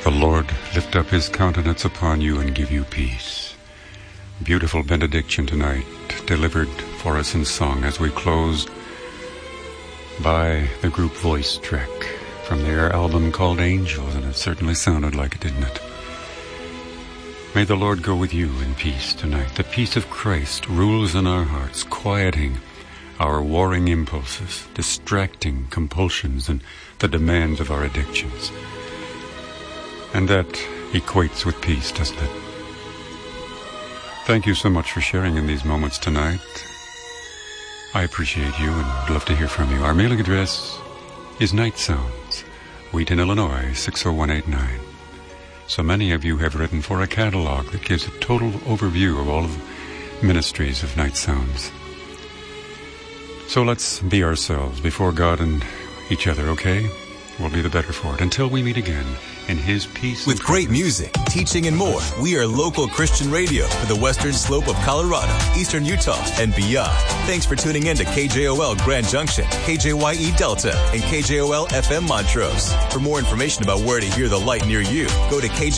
The Lord lift up his countenance upon you and give you peace. Beautiful benediction tonight, delivered for us in song as we close by the group Voice Trek from their album called Angels, and it certainly sounded like it, didn't it? May the Lord go with you in peace tonight. The peace of Christ rules in our hearts, quieting our warring impulses, distracting compulsions and the demands of our addictions. And that equates with peace, doesn't it? Thank you so much for sharing in these moments tonight. I appreciate you and would love to hear from you. Our mailing address is Night Sounds, Wheaton, Illinois, 60189. So many of you have written for a catalog that gives a total overview of all of the ministries of Night Sounds. So let's be ourselves before God and each other, okay? We'll be the better for it. Until we meet again in His peace. With great music, teaching, and more, we are local Christian radio for the western slope of Colorado, eastern Utah, and beyond. Thanks for tuning in to KJOL Grand Junction, KJYE Delta, and KJOL FM Montrose. For more information about where to hear the light near you, go to KJOL.